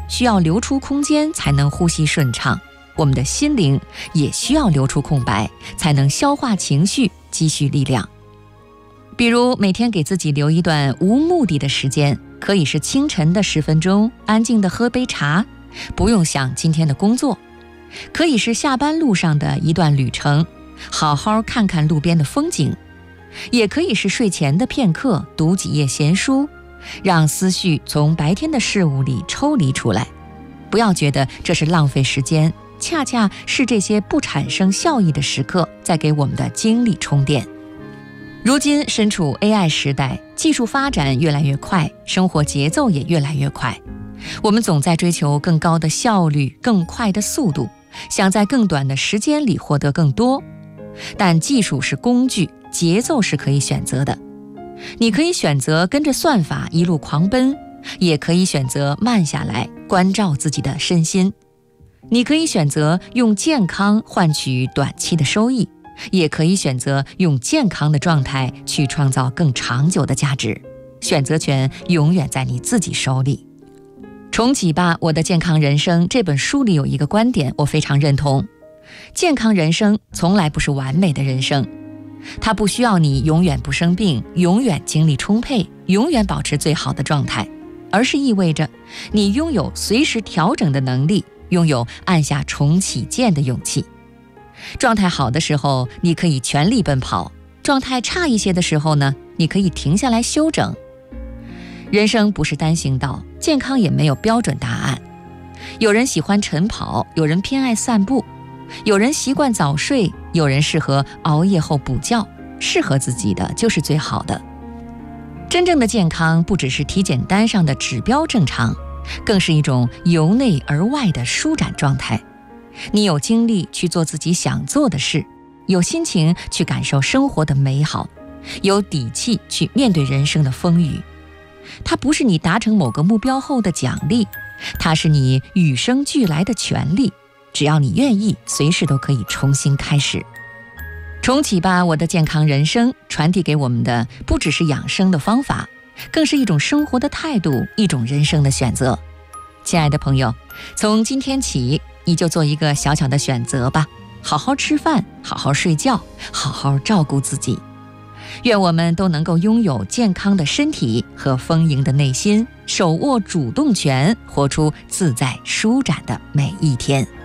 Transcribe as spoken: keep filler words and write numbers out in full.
需要留出空间才能呼吸顺畅，我们的心灵也需要留出空白，才能消化情绪，积蓄力量。比如每天给自己留一段无目的的时间，可以是清晨的十分钟，安静地喝杯茶，不用想今天的工作；可以是下班路上的一段旅程，好好看看路边的风景；也可以是睡前的片刻，读几页闲书，让思绪从白天的事物里抽离出来。不要觉得这是浪费时间，恰恰是这些不产生效益的时刻在给我们的精力充电。如今身处 A I 时代，技术发展越来越快，生活节奏也越来越快，我们总在追求更高的效率，更快的速度，想在更短的时间里获得更多。但技术是工具，节奏是可以选择的。你可以选择跟着算法一路狂奔，也可以选择慢下来，关照自己的身心。你可以选择用健康换取短期的收益，也可以选择用健康的状态去创造更长久的价值。选择权永远在你自己手里。重启吧，我的健康人生这本书里有一个观点，我非常认同。健康人生从来不是完美的人生，它不需要你永远不生病，永远精力充沛，永远保持最好的状态，而是意味着你拥有随时调整的能力，拥有按下重启键的勇气。状态好的时候，你可以全力奔跑；状态差一些的时候呢，你可以停下来休整。人生不是单行道，健康也没有标准答案。有人喜欢晨跑，有人偏爱散步，有人习惯早睡，有人适合熬夜后补觉，适合自己的就是最好的。真正的健康不只是体检单上的指标正常，更是一种由内而外的舒展状态。你有精力去做自己想做的事，有心情去感受生活的美好，有底气去面对人生的风雨。它不是你达成某个目标后的奖励，它是你与生俱来的权利。只要你愿意，随时都可以重新开始。重启吧，我的健康人生传递给我们的不只是养生的方法，更是一种生活的态度，一种人生的选择。亲爱的朋友，从今天起，你就做一个小小的选择吧，好好吃饭，好好睡觉，好好照顾自己。愿我们都能够拥有健康的身体和丰盈的内心，手握主动权，活出自在舒展的每一天。